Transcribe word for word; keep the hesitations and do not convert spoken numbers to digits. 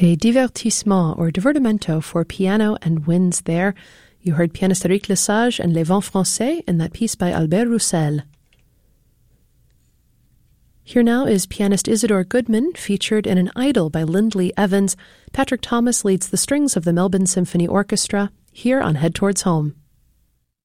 A divertissement or divertimento for piano and winds there. You heard pianist Eric Lesage and Les Vents Français in that piece by Albert Roussel. Here now is pianist Isidore Goodman, featured in An Idol by Lindley Evans. Patrick Thomas leads the strings of the Melbourne Symphony Orchestra, here on Head Towards Home.